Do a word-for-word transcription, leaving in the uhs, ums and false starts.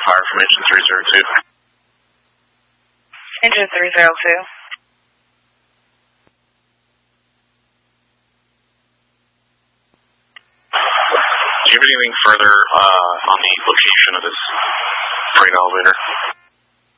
fire from engine three zero two. Engine three zero two. Do you have anything further uh, on the location of this freight elevator?